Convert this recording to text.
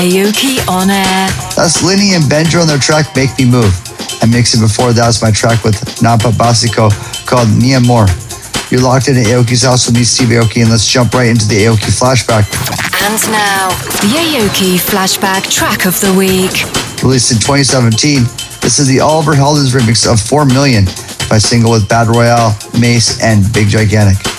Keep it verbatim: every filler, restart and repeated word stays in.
Aoki on air. That's Linny and Bendro on their track Make Me Move. I mixed it before that was my track with Napa Basico called Mi Amor. You're locked into Aoki's house with me, Steve Aoki, and let's jump right into the Aoki flashback. And now, the Aoki flashback track of the week. Released in twenty seventeen, this is the Oliver Heldens remix of four million by single with Battle Royale, Mace, and Big Gigantic.